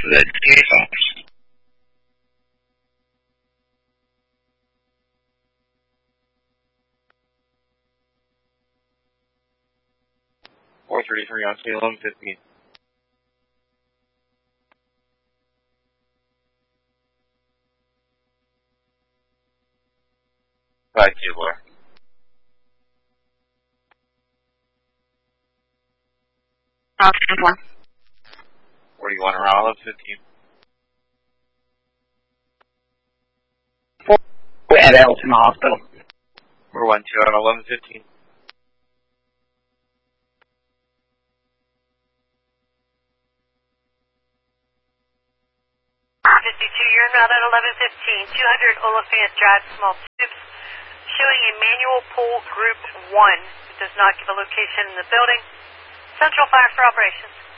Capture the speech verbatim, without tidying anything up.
the D A's office. four thirty-three on scene eleven fifteen. Five Kevlar. Option one. forty-one around eleven fifteen. We're at Elton Hospital. We're one two on eleven fifteen. fifty-two, you're en route at eleven fifteen, two hundred Oliphant Drive, small tubes, showing a manual pull group one. It does not give a location in the building. Central fire for operations.